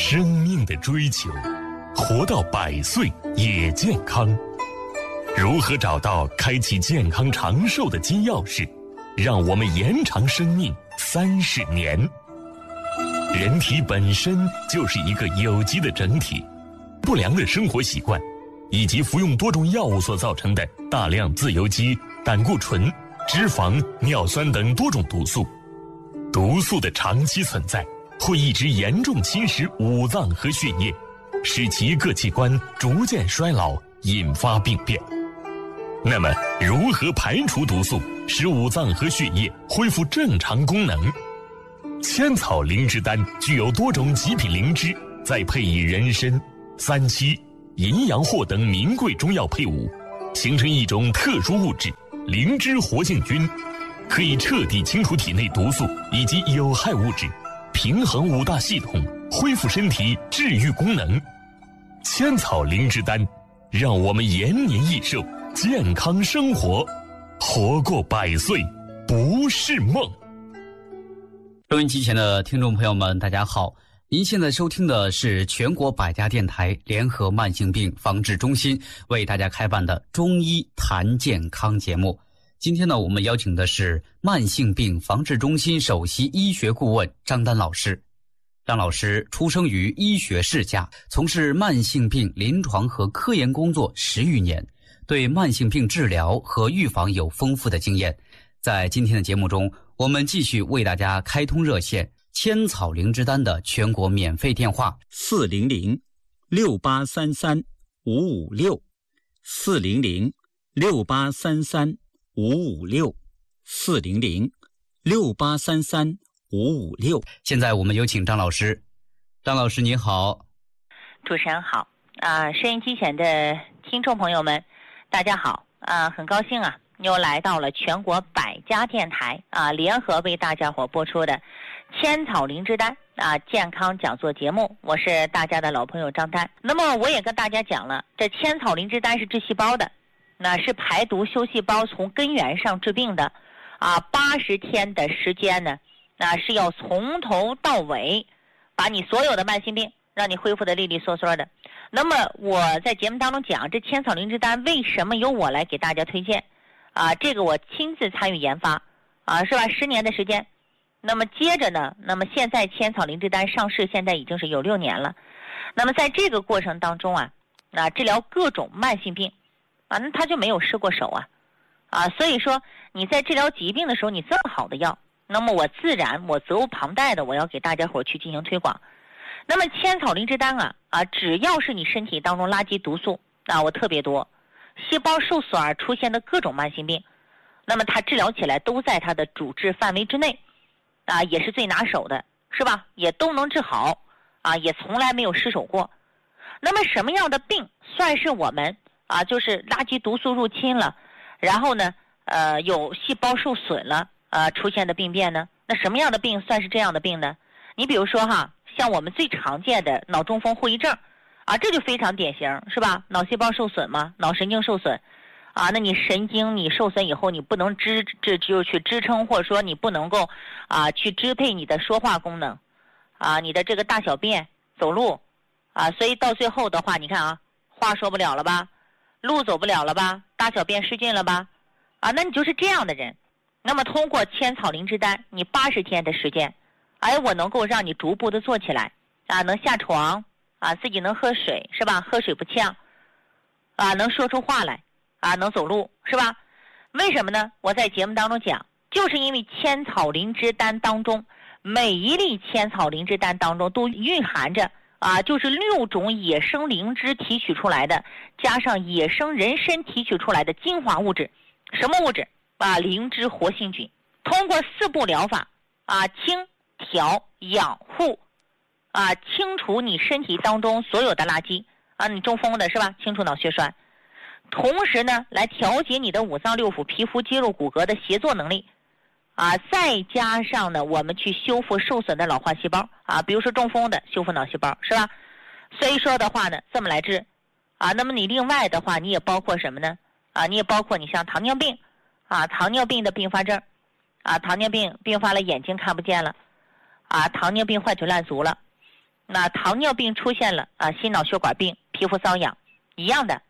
生命的追求，活到100岁也健康。如何找到开启健康长寿的金钥匙，让我们延长生命30年？人体本身就是一个有机的整体，不良的生活习惯以及服用多种药物所造成的大量自由基、胆固醇、脂肪、尿酸等多种毒素，毒素的长期存在会一直严重侵蚀五脏和血液，使其各器官逐渐衰老，引发病变。那么如何排除毒素，使五脏和血液恢复正常功能？千草灵芝丹具有多种极品灵芝，再配以人参、三七、淫羊藿等名贵中药配伍，形成一种特殊物质灵芝活性菌，可以彻底清除体内毒素以及有害物质，平衡五大系统，恢复身体治愈功能。千草灵芝丹让我们延年益寿，健康生活，活过100岁不是梦。 收音机前的听众朋友们，大家好，您现在收听的是全国百家电台联合慢性病防治中心为大家开办的中医谈健康节目。今天呢，我们邀请的是慢性病防治中心首席医学顾问张丹老师。张老师出生于医学世家，从事慢性病临床和科研工作10余年，对慢性病治疗和预防有丰富的经验。在今天的节目中，我们继续为大家开通热线千草灵芝丹的全国免费电话400-683-556，400-683-556。现在我们有请张老师。张老师您好。 主持人好收音机前的听众朋友们大家好很高兴又来到了全国百家电台联合为大家伙播出的千草灵芝丹健康讲座节目，我是大家的老朋友张丹。那么我也跟大家讲了，这千草灵芝丹是治细胞的，那是排毒修细胞，从根源上治病的80天的时间呢，那是要从头到尾把你所有的慢性病让你恢复的利利索索的。那么我在节目当中讲，这千草灵芝丹为什么由我来给大家推荐这个我亲自参与研发是吧，10年的时间。那么接着呢，那么现在千草灵芝丹上市现在已经是有6年了。那么在这个过程当中治疗各种慢性病那他就没有失过手所以说你在治疗疾病的时候，你这么好的药，那么我责无旁贷的我要给大家伙去进行推广。那么千草灵芝丹只要是你身体当中垃圾毒素我特别多，细胞受损而出现的各种慢性病，那么它治疗起来都在它的主治范围之内也是最拿手的，是吧？也都能治好也从来没有失手过。那么什么样的病算是我们就是垃圾毒素入侵了，然后呢有细胞受损了出现的病变呢？那什么样的病算是这样的病呢？你比如说像我们最常见的脑中风后遗症这就非常典型，是吧？脑细胞受损嘛，脑神经受损那你神经你受损以后，你不能就去支撑，或者说你不能够去支配你的说话功能你的这个大小便走路所以到最后的话，你看话说不了了吧，路走不了了吧，大小便失禁了吧那你就是这样的人。那么通过千草灵芝丹，你80天的时间我能够让你逐步的做起来能下床自己能喝水，是吧？喝水不呛能说出话来能走路，是吧？为什么呢？我在节目当中讲，就是因为千草灵芝丹当中，每一粒千草灵芝丹当中都蕴含着就是6种野生灵芝提取出来的，加上野生人参提取出来的精华物质。什么物质灵芝活性菌。通过4步疗法清调养护清除你身体当中所有的垃圾你中风的是吧，清除脑血栓，同时呢来调节你的五脏六腑、皮肤、肌肉、骨骼的协作能力再加上呢我们去修复受损的老化细胞比如说中风的修复脑细胞，是吧？所以说的话呢，这么来治那么你另外的话，你也包括什么呢你也包括你像糖尿病糖尿病的并发症糖尿病并发了眼睛看不见了糖尿病坏腿烂足了， 那糖尿病出现了心脑血管病、皮肤瘙痒一样的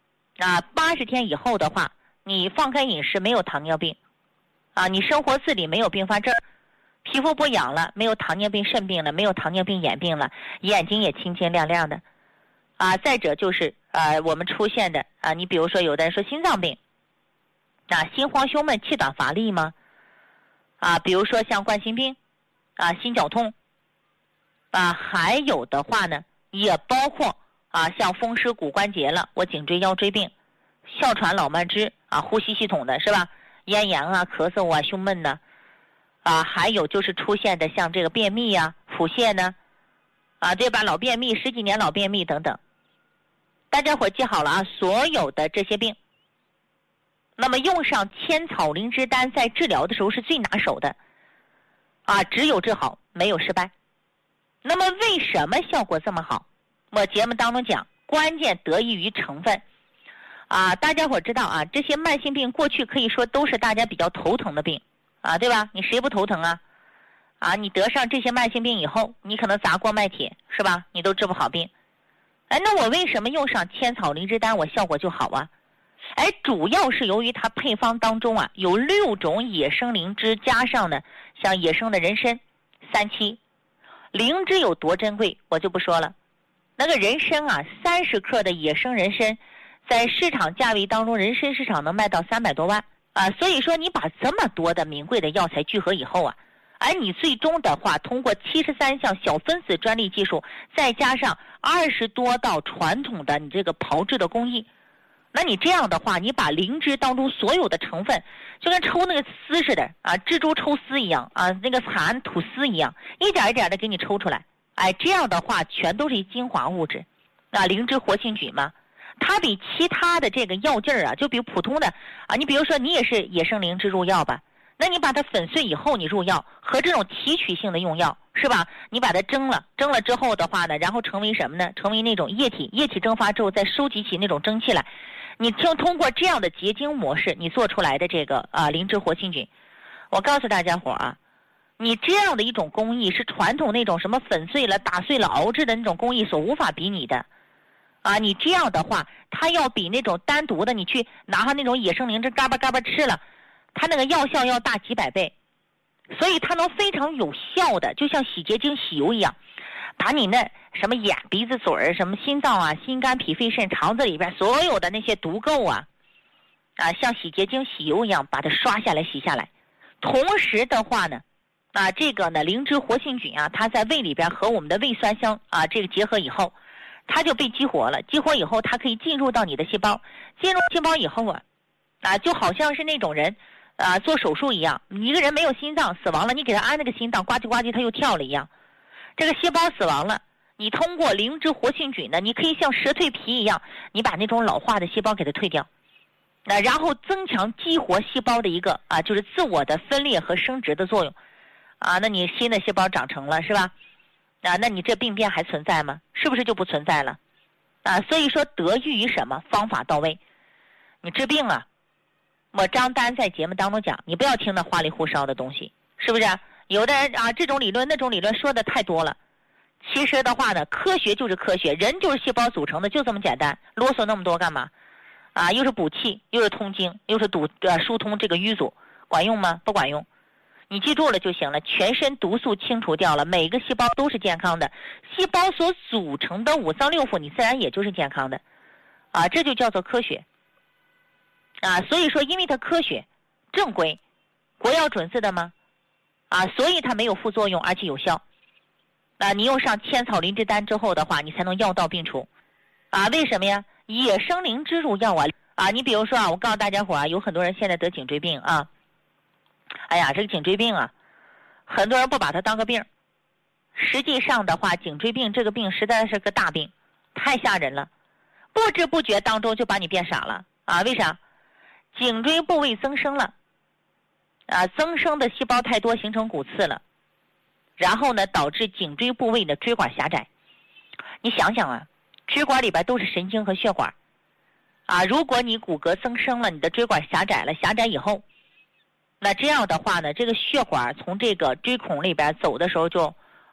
，80天以后的话，你放开饮食没有糖尿病你生活自理没有并发症，皮肤不痒了，没有糖尿病肾病了，没有糖尿病眼病了，眼睛也清清亮亮的再者就是我们出现的你比如说有的人说心脏病心慌胸闷气短乏力吗比如说像冠心病心绞痛还有的话呢也包括像风湿骨关节了，我颈椎腰椎病、哮喘老慢支呼吸系统的是吧，咽炎咳嗽胸闷呢还有就是出现的像这个便秘腹泻呢对吧，老便秘10几年老便秘等等，大家伙记好了所有的这些病，那么用上千草灵芝丹在治疗的时候是最拿手的只有治好没有失败。那么为什么效果这么好？我节目当中讲，关键得益于成分大家伙知道这些慢性病过去可以说都是大家比较头疼的病对吧？你谁不头疼你得上这些慢性病以后，你可能砸锅卖铁是吧？你都治不好病。那我为什么用上千草灵芝丹我效果就好主要是由于它配方当中有6种野生灵芝，加上呢像野生的人参、三七。灵芝有多珍贵我就不说了，那个人参30克的野生人参在市场价位当中，人参市场能卖到300多万所以说你把这么多的名贵的药材聚合以后你最终的话通过73项小分子专利技术，再加上20多道传统的你这个炮制的工艺，那你这样的话，你把灵芝当中所有的成分就跟抽那个丝似的蜘蛛抽丝一样那个蚕吐丝一样，一点一点的给你抽出来这样的话全都是精华物质灵芝活性菌嘛，它比其他的这个药劲儿就比普通的你比如说你也是野生灵芝入药吧，那你把它粉碎以后你入药，和这种提取性的用药是吧，你把它蒸了之后的话呢，然后成为什么呢？成为那种液体蒸发之后再收集起那种蒸汽来，你通过这样的结晶模式你做出来的这个灵芝活性菌，我告诉大家伙你这样的一种工艺是传统那种什么粉碎了打碎了熬制的那种工艺所无法比拟的你这样的话它要比那种单独的你去拿上那种野生灵芝嘎巴嘎巴吃了，它那个药效要大几百倍，所以它能非常有效的就像洗洁精洗油一样，把你那什么眼鼻子嘴什么心脏心肝脾肺肾肠子里边所有的那些毒垢像洗洁精洗油一样把它刷下来洗下来。同时的话呢这个呢灵芝活性菌它在胃里边和我们的胃酸相这个结合以后，它就被激活了，激活以后它可以进入到你的细胞，进入细胞以后就好像是那种人做手术一样，你一个人没有心脏死亡了，你给他安那个心脏呱唧呱唧他又跳了一样，这个细胞死亡了，你通过灵芝活性菌呢，你可以像蛇蜕皮一样，你把那种老化的细胞给它退掉然后增强激活细胞的一个就是自我的分裂和生殖的作用那你新的细胞长成了是吧那你这病变还存在吗？是不是就不存在了所以说得益于什么？方法到位。你治病我张丹在节目当中讲，你不要听那花里胡哨的东西，是不是有的人这种理论那种理论说的太多了。其实的话呢，科学就是科学，人就是细胞组成的，就这么简单，啰嗦那么多干嘛又是补气，又是通经，又是疏通这个瘀阻，管用吗？不管用。你记住了就行了，全身毒素清除掉了，每个细胞都是健康的，细胞所组成的五脏六腑你自然也就是健康的这就叫做科学所以说因为它科学正规国药准字的吗所以它没有副作用而且有效你用上千草灵芝丹之后的话，你才能药到病除为什么呀？野生灵芝入药你比如说我告诉大家伙有很多人现在得颈椎病哎呀，这个颈椎病很多人不把它当个病，实际上的话颈椎病这个病实在是个大病，太吓人了，不知不觉当中就把你变傻了为啥？颈椎部位增生了增生的细胞太多形成骨刺了，然后呢导致颈椎部位的椎管狭窄。你想想椎管里边都是神经和血管如果你骨骼增生了，你的椎管狭窄了，狭窄以后，那这样的话呢，这个血管从这个椎孔里边走的时候就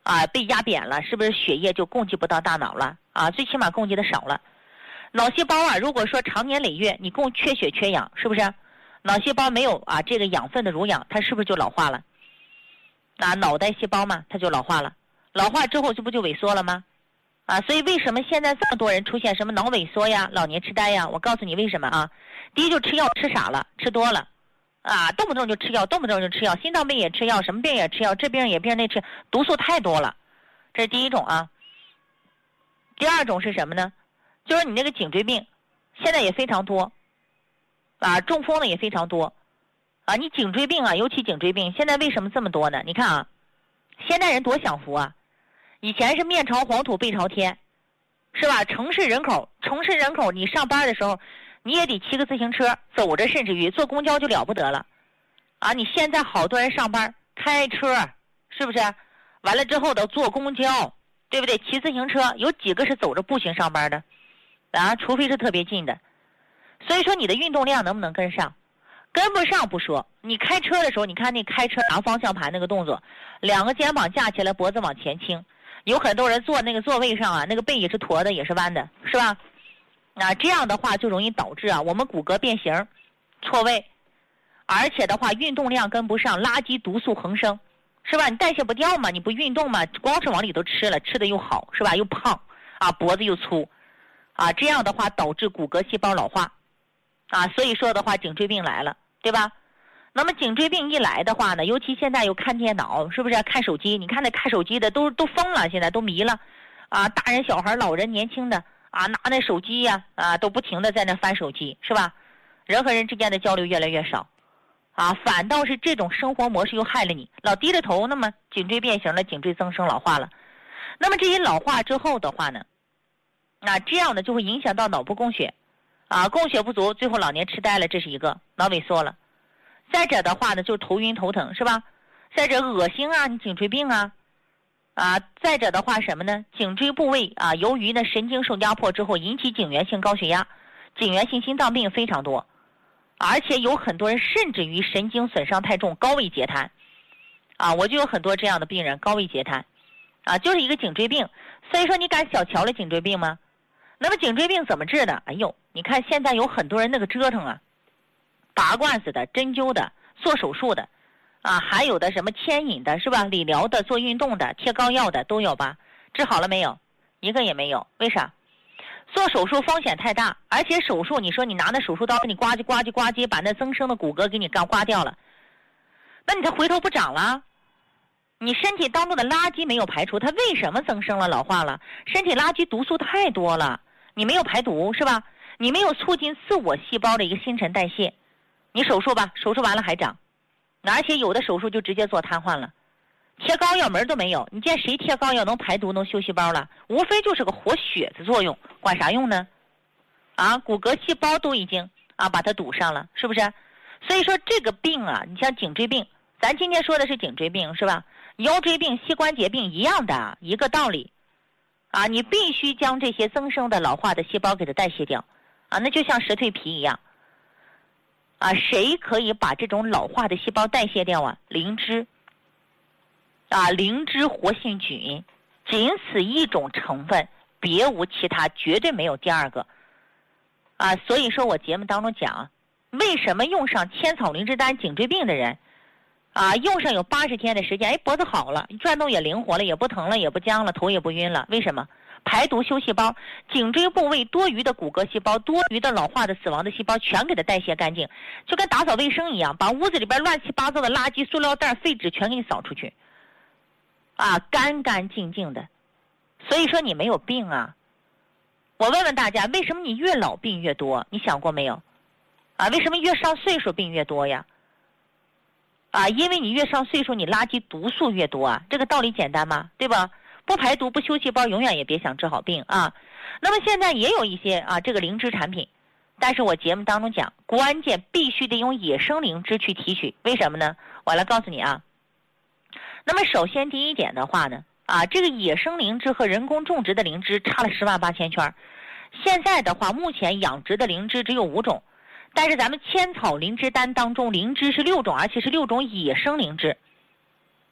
被压扁了，是不是血液就供给不到大脑了啊？最起码供给的少了。脑细胞啊，如果说长年累月你缺血缺氧，是不是？脑细胞没有这个养分的濡养，它是不是就老化了？脑袋细胞嘛，它就老化了。老化之后这不就萎缩了吗？所以为什么现在这么多人出现什么脑萎缩呀、老年痴呆呀？我告诉你为什么啊？第一就吃药吃傻了，吃多了，动不动就吃药，动不动就吃药，心脏病也吃药，什么病也吃药，这病也病那吃，毒素太多了，这是第一种啊。第二种是什么呢？就是你那个颈椎病，现在也非常多，中风的也非常多，你颈椎病尤其颈椎病，现在为什么这么多呢？你看现代人多享福啊！以前是面朝黄土背朝天，是吧？城市人口，你上班的时候，你也得骑个自行车，走着，甚至于坐公交就了不得了，你现在好多人上班开车，是不是？完了之后都坐公交，对不对？骑自行车，有几个是走着步行上班的？除非是特别近的。所以说你的运动量能不能跟上？跟不上不说，你开车的时候，你看那开车拿方向盘那个动作，两个肩膀架起来，脖子往前倾，有很多人坐那个座位上那个背也是驼的，也是弯的，是吧？这样的话就容易导致我们骨骼变形、错位，而且的话运动量跟不上，垃圾毒素横生，是吧？你代谢不掉嘛，你不运动嘛，光是往里头吃了，吃的又好，是吧？又胖脖子又粗这样的话导致骨骼细胞老化所以说的话颈椎病来了，对吧？那么颈椎病一来的话呢，尤其现在又看电脑，是不是？看手机，你看那看手机的都疯了，现在都迷了大人小孩老人年轻的拿那手机呀都不停的在那翻手机，是吧？人和人之间的交流越来越少反倒是这种生活模式又害了你，老低着头，那么颈椎变形了，颈椎增生老化了。那么这些老化之后的话呢，这样呢就会影响到脑部供血供血不足，最后老年痴呆了，这是一个脑萎缩了。再者的话呢，就是头晕头疼，是吧？再者恶心你颈椎病再者的话什么呢？颈椎部位由于呢神经受压迫之后引起颈源性高血压、颈源性心脏病非常多，而且有很多人甚至于神经损伤太重，高位截瘫我就有很多这样的病人，高位截瘫就是一个颈椎病。所以说你敢小瞧了颈椎病吗？那么颈椎病怎么治的？你看现在有很多人那个折腾拔罐子的、针灸的、做手术的还有的什么牵引的，是吧？理疗的、做运动的、贴膏药的都有吧？治好了没有？一个也没有。为啥？做手术风险太大，而且手术你说你拿那手术刀给你呱唧呱唧呱唧把那增生的骨骼给你刮掉了，那你它回头不长了？你身体当中的垃圾没有排除，它为什么增生了、老化了？身体垃圾毒素太多了，你没有排毒，是吧？你没有促进自我细胞的一个新陈代谢，你手术吧，手术完了还长，而且有的手术就直接做瘫痪了，贴膏药门都没有。你见谁贴膏药能排毒能修细胞了？无非就是个活血的作用，管啥用呢？骨骼细胞都已经把它堵上了，是不是？所以说这个病你像颈椎病，咱今天说的是颈椎病，是吧？腰椎病、膝关节病一样的一个道理你必须将这些增生的老化的细胞给它代谢掉那就像蛇蜕皮一样谁可以把这种老化的细胞代谢掉灵芝灵芝活性菌，仅此一种成分，别无其他，绝对没有第二个所以说我节目当中讲为什么用上千草灵芝丹颈椎病的人用上有80天的时间，脖子好了，转动也灵活了，也不疼了，也不僵了，头也不晕了。为什么？排毒修细胞，颈椎部位多余的骨骼细胞、多余的老化的死亡的细胞全给它代谢干净，就跟打扫卫生一样，把屋子里边乱七八糟的垃圾、塑料袋、废纸全给你扫出去干干净净的。所以说你没有病我问问大家，为什么你越老病越多？你想过没有为什么越上岁数病越多呀？因为你越上岁数，你垃圾毒素越多这个道理简单吗？对吧？不排毒不修细胞，永远也别想治好病那么现在也有一些这个灵芝产品，但是我节目当中讲，关键必须得用野生灵芝去提取。为什么呢？我来告诉你那么首先第一点的话呢这个野生灵芝和人工种植的灵芝差了10万8千圈。现在的话，目前养殖的灵芝只有5种。但是咱们千草灵芝丹当中，灵芝是6种，而且是6种野生灵芝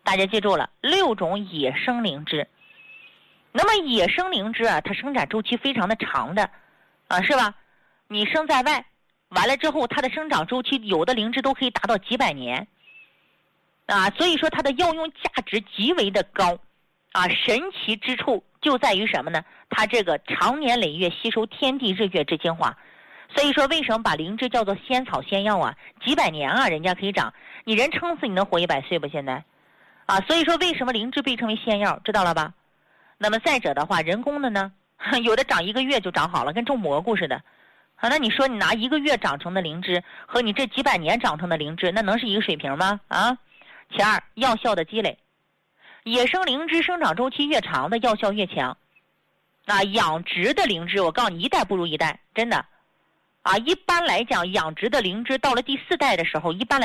大家记住了，6种野生灵芝。那么野生灵芝啊，它生长周期非常的长的，是吧？你生在外，完了之后它的生长周期，有的灵芝都可以达到几百年，所以说它的药用价值极为的高，神奇之处就在于什么呢？它这个长年累月吸收天地日月之精华，所以说为什么把灵芝叫做仙草仙药啊？几百年啊，人家可以长，你人撑死你能活100岁不？现在，所以说为什么灵芝被称为仙药，知道了吧？那么再者的话，人工的呢，有的长1个月就长好了，跟种蘑菇似的。那你说你拿1个月长成的灵芝和你这几百年长成的灵芝，那能是一个水平吗？其二，药效的积累，野生灵芝生长周期越长的药效越强。养殖的灵芝，我告诉你，一代不如一代，真的。一般来讲，养殖的灵芝到了第4代的时候，一般来